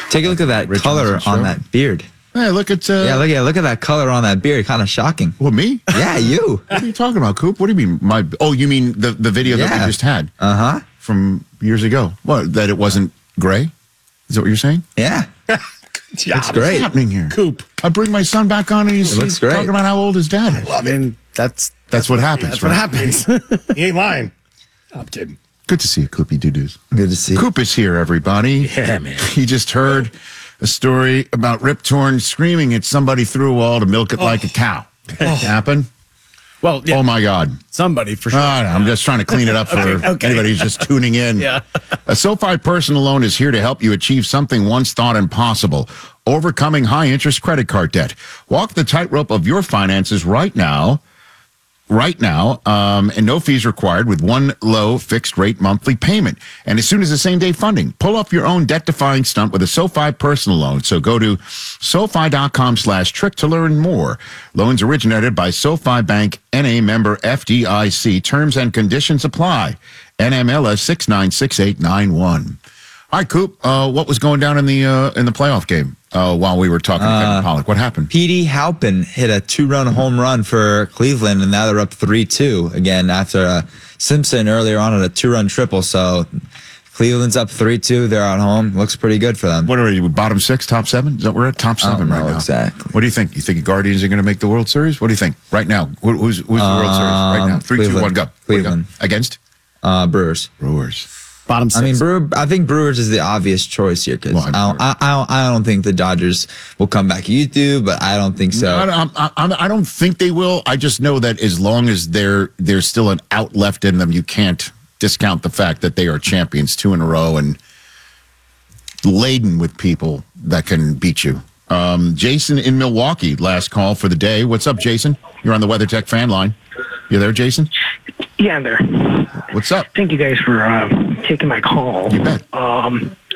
Take a look at that Rich color Johnson on show. that beard. Hey, look at Look at that color on that beard. Kind of shocking. Well, me? Yeah, you. What are you talking about, Coop? What do you mean? You mean the video that we just had from years ago? What? That it wasn't gray? Is that what you're saying? Yeah. It's great. What's happening here? Coop. I bring my son back on and he's looks great. talking about how old his dad is. Well, I mean, that's That's what happens. That's what happens. He ain't lying. I'm kidding. Good to see you, Coopy Doo-Doos. Good to see. Coop is here, everybody. Yeah, man. He just heard a story about Rip Torn screaming at somebody through a wall to milk it like a cow. Happen? Well, yeah, Oh, my God. somebody for sure. I'm just trying to clean it up for Okay. anybody who's just tuning in. Yeah. A SoFi personal loan is here to help you achieve something once thought impossible, overcoming high-interest credit card debt. Walk the tightrope of your finances right now, and no fees required with one low fixed-rate monthly payment. And as soon as the same-day funding, pull off your own debt-defying stunt with a SoFi personal loan. So go to SoFi.com/trick to learn more. Loans originated by SoFi Bank, N.A. member FDIC. Terms and conditions apply. NMLS 696891. All right, Coop, what was going down in the playoff game while we were talking to Kevin Pollak? What happened? Petey Halpin hit a 2-run home run for Cleveland, and now they're up 3-2 again after Simpson earlier on at a 2-run triple. So Cleveland's up 3-2. They're at home. Looks pretty good for them. What are we, bottom six, top seven? Is that we're at top seven right now? Exactly. What do you think? You think the Guardians are going to make the World Series? What do you think right now? Who's the World Series right now? 3, 2, 1, go. Cleveland. Against? Brewers. Bottom six. I think Brewers is the obvious choice here because I don't think the Dodgers will come back. You do, but I don't think so. I don't think they will. I just know that as long as there's still an out left in them, you can't discount the fact that they are champions 2 in a row and laden with people that can beat you. Jason in Milwaukee, last call for the day. What's up, Jason? You're on the WeatherTech fan line. You there, Jason? Yeah, I'm there. What's up? Thank you guys for taking my call. You bet.